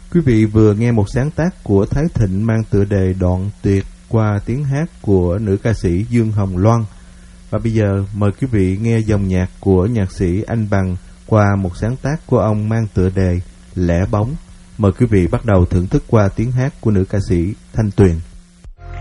Quý vị vừa nghe một sáng tác của Thái Thịnh mang tựa đề Đoạn Tuyệt qua tiếng hát của nữ ca sĩ Dương Hồng Loan. Và bây giờ mời quý vị nghe dòng nhạc của nhạc sĩ Anh Bằng qua một sáng tác của ông mang tựa đề Lẻ Bóng. Mời quý vị bắt đầu thưởng thức qua tiếng hát của nữ ca sĩ Thanh Tuyền.